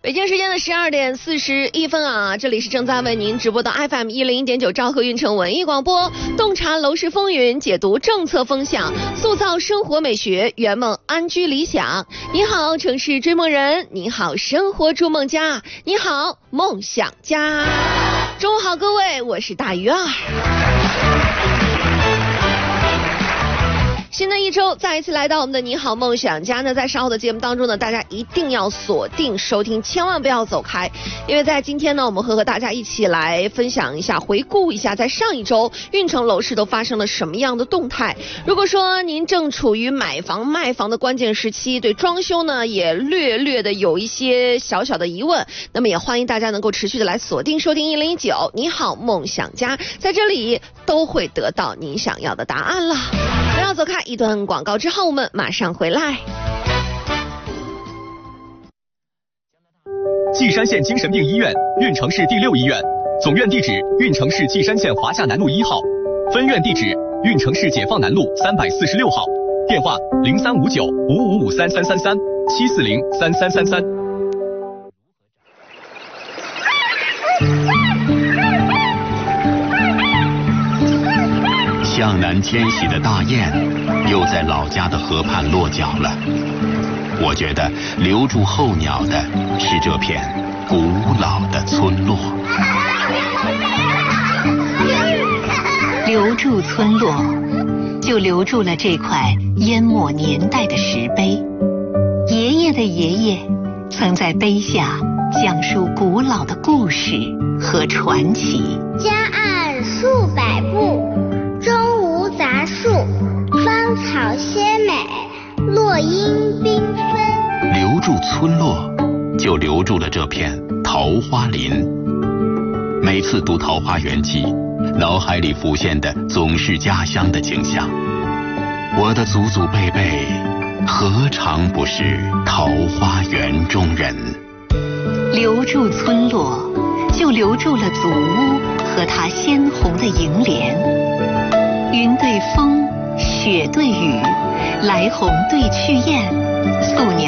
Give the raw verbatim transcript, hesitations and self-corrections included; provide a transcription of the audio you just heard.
北京时间的十二点四十一分啊，这里是正在为您直播的 F M 一零一点九昭和运城文艺广播，洞察楼市风云，解读政策风向，塑造生活美学，圆梦安居理想。你好，城市追梦人；你好，生活筑梦家；你好，梦想家。中午好，各位，我是大鱼儿。新的一周再一次来到我们的你好梦想家呢，在稍后的节目当中呢，大家一定要锁定收听，千万不要走开，因为在今天呢，我们会和大家一起来分享一下，回顾一下在上一周运城楼市都发生了什么样的动态。如果说您正处于买房卖房的关键时期，对装修呢也略略的有一些小小的疑问，那么也欢迎大家能够持续的来锁定收听一零一九你好梦想家，在这里都会得到您想要的答案了。不要走开，一段广告之后我们马上回来。 稷山县精神病医院，运城市第六医院，总院地址运城市稷山县华夏南路一号，分院地址运城市解放南路三百四十六号，电话零三五九五五五三三三三七四零三三三三。 向南迁徙的大雁又在老家的河畔落脚了。我觉得留住候鸟的是这片古老的村落。 留住村落，就留住了这块淹没年代的石碑。爷爷的爷爷曾在碑下讲述古老的故事和传奇。 江岸数百步，中无杂树，芳草鲜美，落英缤纷。 留住村落，就留住了这片桃花林。每次读《桃花源记》，脑海里浮现的总是家乡的景象。我的祖祖辈辈，何尝不是桃花源中人？ 留住村落，就留住了祖屋和它鲜红的楹联。云对风，雪对雨，来鸿对去雁，宿鸟